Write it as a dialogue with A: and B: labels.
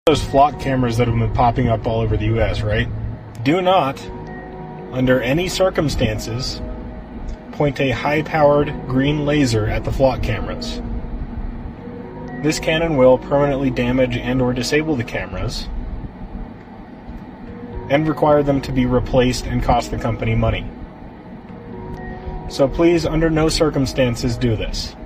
A: Those flock cameras that have been popping up all over the U.S., right? Do not, under any circumstances, point a high-powered green laser at the flock cameras. This cannon will permanently damage and or disable the cameras and require them to be replaced and cost the company money. So please, under no circumstances, do this.